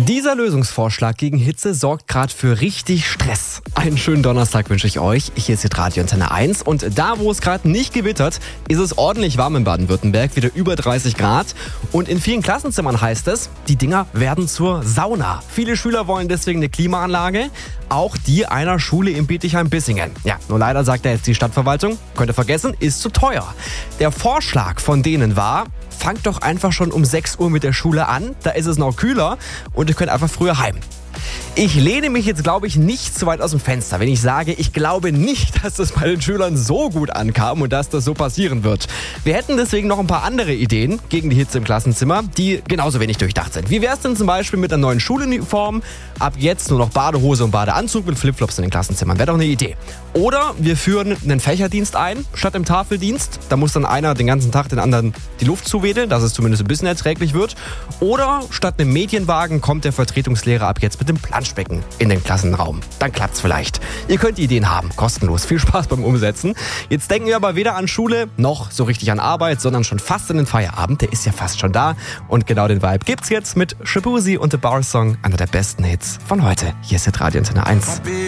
Dieser Lösungsvorschlag gegen Hitze sorgt gerade für richtig Stress. Einen schönen Donnerstag wünsche ich euch. Hier ist Radio Antenne 1 und da, wo es gerade nicht gewittert, ist es ordentlich warm in Baden-Württemberg, wieder über 30 Grad. Und in vielen Klassenzimmern heißt es, die Dinger werden zur Sauna. Viele Schüler wollen deswegen eine Klimaanlage, auch die einer Schule in Bietigheim-Bissingen. Ja, nur leider sagt ja jetzt die Stadtverwaltung, könnt ihr vergessen, ist zu teuer. Der Vorschlag von denen war, fangt doch einfach schon um 6 Uhr mit der Schule an, da ist es noch kühler und ihr könnt einfach früher heim. Ich lehne mich jetzt, glaube ich, nicht zu weit aus dem Fenster, wenn ich sage, ich glaube nicht, dass das bei den Schülern so gut ankam und dass das so passieren wird. Wir hätten deswegen noch ein paar andere Ideen gegen die Hitze im Klassenzimmer, die genauso wenig durchdacht sind. Wie wäre es denn zum Beispiel mit einer neuen Schuluniform? Ab jetzt nur noch Badehose und Badeanzug mit Flipflops in den Klassenzimmern. Wäre doch eine Idee. Oder wir führen einen Fächerdienst ein, statt im Tafeldienst. Da muss dann einer den ganzen Tag den anderen die Luft zuwedeln, dass es zumindest ein bisschen erträglich wird. Oder statt einem Medienwagen kommt der Vertretungslehrer ab jetzt mit dem Planschbecken in den Klassenraum. Dann klappt's vielleicht. Ihr könnt Ideen haben, kostenlos. Viel Spaß beim Umsetzen. Jetzt denken wir aber weder an Schule noch so richtig an Arbeit, sondern schon fast an den Feierabend. Der ist ja fast schon da. Und genau den Vibe gibt's jetzt mit Shaboozey und The Bar Song, einer der besten Hits von heute. Hier ist Radio Antenne 1.